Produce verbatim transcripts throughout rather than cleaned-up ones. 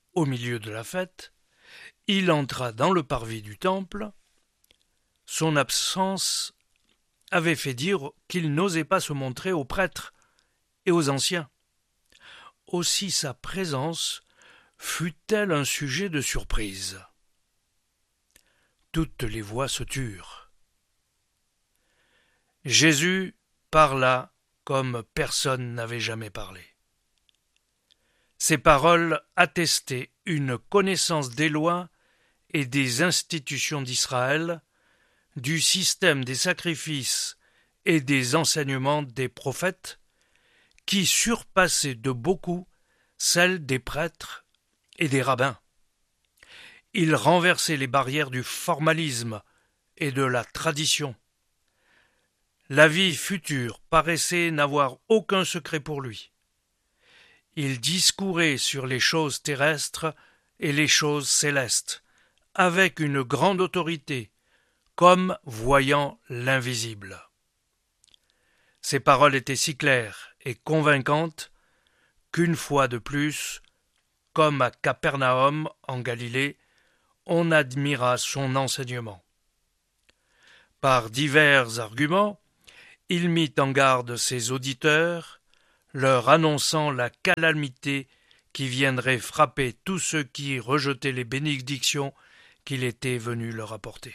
au milieu de la fête, il entra dans le parvis du temple. Son absence avait fait dire qu'il n'osait pas se montrer aux prêtres et aux anciens. Aussi sa présence fut-elle un sujet de surprise. Toutes les voix se turent. Jésus parla comme personne n'avait jamais parlé. Ces paroles attestaient une connaissance des lois et des institutions d'Israël, du système des sacrifices et des enseignements des prophètes, qui surpassaient de beaucoup celles des prêtres et des rabbins. Il renversait les barrières du formalisme et de la tradition. La vie future paraissait n'avoir aucun secret pour lui. Il discourait sur les choses terrestres et les choses célestes, avec une grande autorité, comme voyant l'invisible. Ses paroles étaient si claires et convaincantes qu'une fois de plus, comme à Capernaum en Galilée, on admira son enseignement. Par divers arguments, il mit en garde ses auditeurs, leur annonçant la calamité qui viendrait frapper tous ceux qui rejetaient les bénédictions qu'il était venu leur apporter.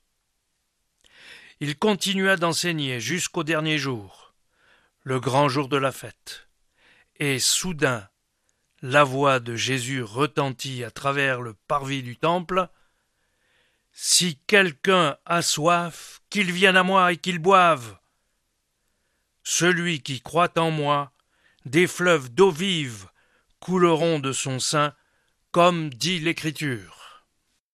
Il continua d'enseigner jusqu'au dernier jour, le grand jour de la fête, et soudain la voix de Jésus retentit à travers le parvis du temple. « Si quelqu'un a soif, qu'il vienne à moi et qu'il boive. Celui qui croit en moi, des fleuves d'eau vive couleront de son sein, comme dit l'Écriture. »